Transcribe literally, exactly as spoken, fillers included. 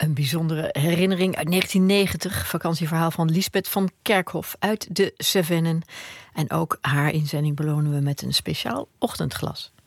Een bijzondere herinnering uit negentien negentig. Vakantieverhaal van Liesbeth van Kerkhof uit de Cevennen. En ook haar inzending belonen we met een speciaal ochtendglas.